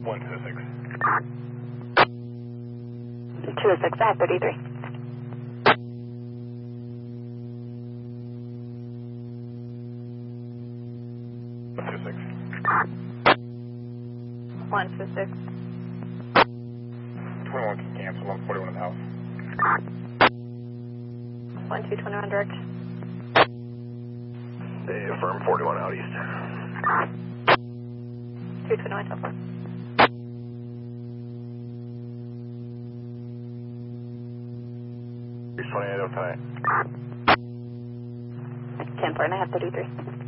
126. 206, I have 33. 126. 126. 21 can cancel, 141 in the house. 1221 direct. They affirm 41 out east. 221 so far. 628 tonight. 10-4, and I have 33.